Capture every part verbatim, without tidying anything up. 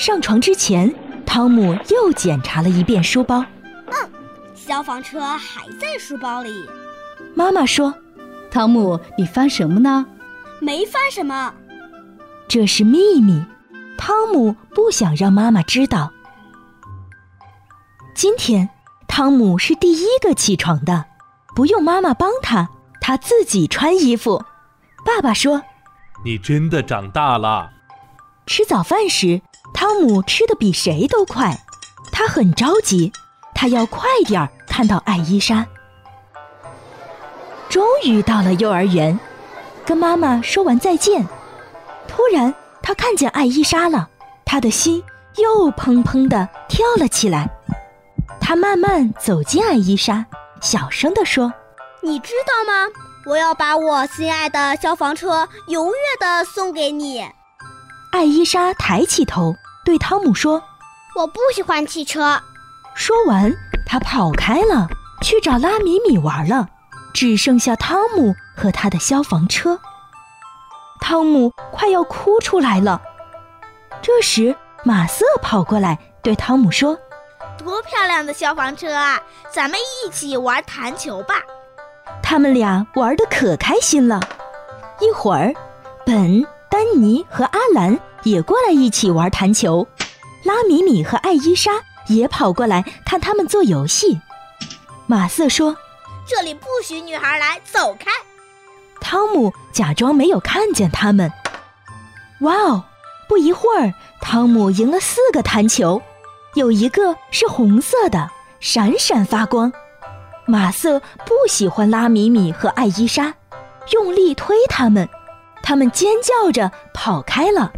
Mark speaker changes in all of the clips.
Speaker 1: 上床之前，汤姆又检查了一遍书包。
Speaker 2: 嗯，消防车还在书包里。
Speaker 1: 妈妈说：
Speaker 3: 汤姆，你翻什么呢？
Speaker 2: 没翻什么。
Speaker 1: 这是秘密，汤姆不想让妈妈知道。今天，汤姆是第一个起床的，不用妈妈帮他，他自己穿衣服。爸爸说：
Speaker 4: 你真的长大了。
Speaker 1: 吃早饭时，汤姆吃得比谁都快，他很着急，他要快点看到艾伊莎。终于到了幼儿园，跟妈妈说完再见，突然他看见艾伊莎了，他的心又砰砰地跳了起来。他慢慢走近艾伊莎，小声地说：
Speaker 2: 你知道吗？我要把我心爱的消防车永远地送给你。
Speaker 1: 艾伊莎抬起头对汤姆说：
Speaker 2: 我不喜欢汽车。
Speaker 1: 说完，他跑开了，去找拉米米玩了，只剩下汤姆和他的消防车。汤姆快要哭出来了。这时马瑟跑过来对汤姆说：
Speaker 2: 多漂亮的消防车啊，咱们一起玩弹球吧。
Speaker 1: 他们俩玩得可开心了。一会儿，本、丹尼和阿兰也过来一起玩弹球，拉米米和艾伊莎也跑过来看他们做游戏。马瑟说：
Speaker 2: 这里不许女孩来，走开。
Speaker 1: 汤姆假装没有看见他们。哇哦，不一会儿，汤姆赢了四个弹球，有一个是红色的，闪闪发光。马瑟不喜欢拉米米和艾伊莎，用力推他们，他们尖叫着跑开了。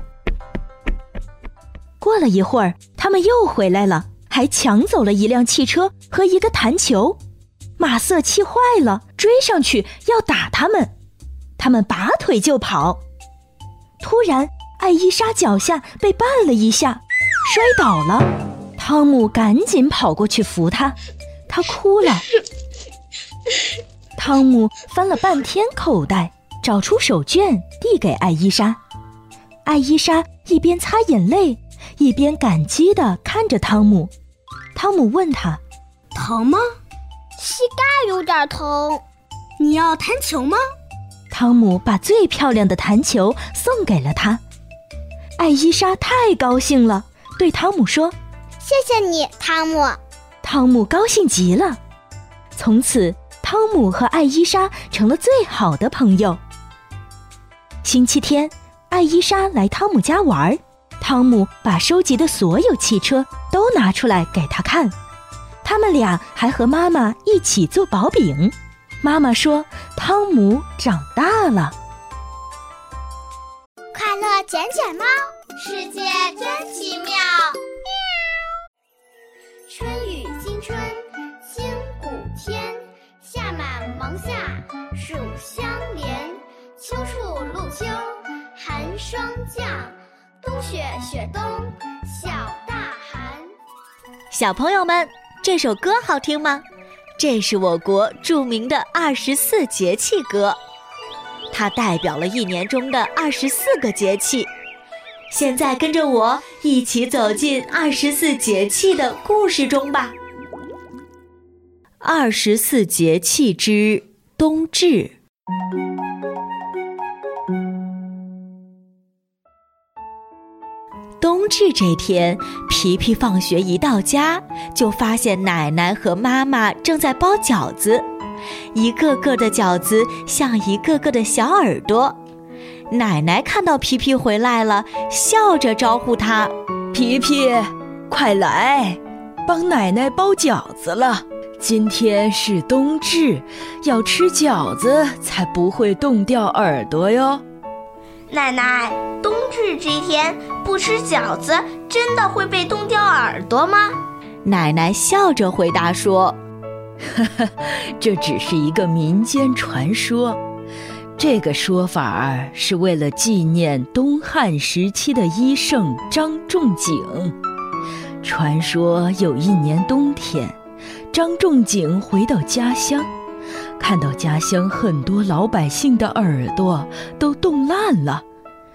Speaker 1: 过了一会儿，他们又回来了，还抢走了一辆汽车和一个弹球。马瑟气坏了，追上去要打他们，他们拔腿就跑。突然，艾伊莎脚下被绊了一下，摔倒了。汤姆赶紧跑过去扶她，她哭了。汤姆翻了半天口袋，找出手绢递给艾伊莎。艾伊莎一边擦眼泪，一边感激地看着汤姆。汤姆问她：
Speaker 2: 疼吗？膝盖有点疼。你要弹球吗？
Speaker 1: 汤姆把最漂亮的弹球送给了她。艾伊莎太高兴了，对汤姆说：
Speaker 2: 谢谢你，汤姆。
Speaker 1: 汤姆高兴极了。从此，汤姆和艾伊莎成了最好的朋友。星期天，艾伊莎来汤姆家玩，汤姆把收集的所有汽车都拿出来给他看。他们俩还和妈妈一起做薄饼。妈妈说汤姆长大了。
Speaker 2: 快乐捡捡猫，世界真奇妙。春雨惊春，清谷天，夏满芒夏，暑相连，秋处露秋，寒霜降，冬雪雪冬，小大寒。
Speaker 5: 小朋友们，这首歌好听吗？这是我国著名的二十四节气歌，它代表了一年中的二十四个节气。现在跟着我一起走进二十四节气的故事中吧。二十四节气之冬至。冬至这天，皮皮放学一到家，就发现奶奶和妈妈正在包饺子，一个个的饺子像一个个的小耳朵。奶奶看到皮皮回来了，笑着招呼他：
Speaker 6: 皮皮，快来，帮奶奶包饺子了。今天是冬至，要吃饺子才不会冻掉耳朵哟。
Speaker 2: 奶奶，冬至这天不吃饺子，真的会被冻掉耳朵吗？
Speaker 5: 奶奶笑着回答说：
Speaker 6: 呵呵，这只是一个民间传说。这个说法是为了纪念东汉时期的医圣张仲景。传说有一年冬天，张仲景回到家乡，看到家乡很多老百姓的耳朵都冻烂了，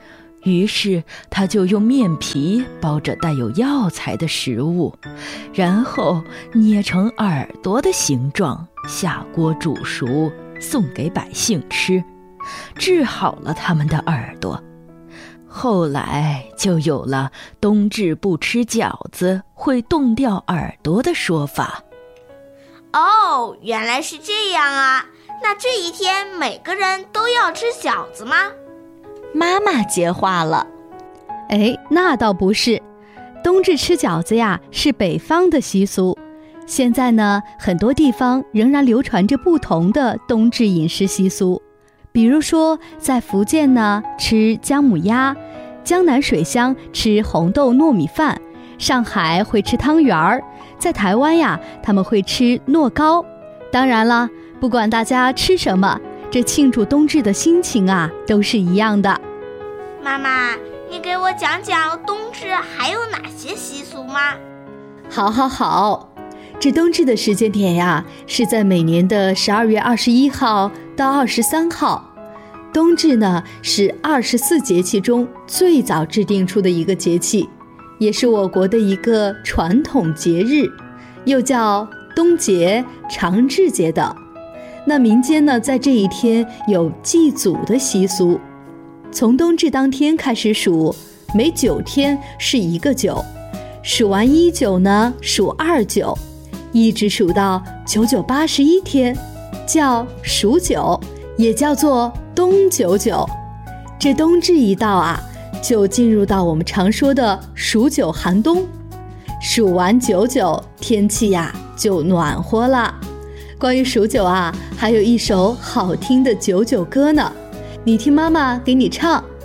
Speaker 6: 于是他就用面皮包着带有药材的食物，然后捏成耳朵的形状，下锅煮熟，送给百姓吃，治好了他们的耳朵。后来就有了冬至不吃饺子会冻掉耳朵的说法。
Speaker 2: 哦，原来是这样啊！那这一天每个人都要吃饺子吗？
Speaker 5: 妈妈接话了。
Speaker 3: 哎，那倒不是，冬至吃饺子呀是北方的习俗。现在呢，很多地方仍然流传着不同的冬至饮食习俗。比如说，在福建呢，吃姜母鸭；江南水乡吃红豆糯米饭；上海会吃汤圆儿；在台湾呀，他们会吃糯糕。当然了，不管大家吃什么，这庆祝冬至的心情啊，都是一样的。
Speaker 2: 妈妈，你给我讲讲冬至还有哪些习俗吗？
Speaker 3: 好好好，这冬至的时间点呀，是在每年的十二月二十一号到二十三号。冬至呢，是二十四节气中最早制定出的一个节气，也是我国的一个传统节日，又叫冬节、长至节等。那民间呢，在这一天有祭祖的习俗，从冬至当天开始数，每九天是一个九，数完一九呢，数二九，一直数到九九八十一天，叫数九，也叫做冬九九。这冬至一到啊，就进入到我们常说的数九寒冬。数完九九，天气呀就暖和了。关于数九啊，还有一首好听的九九歌呢，你听妈妈给你唱。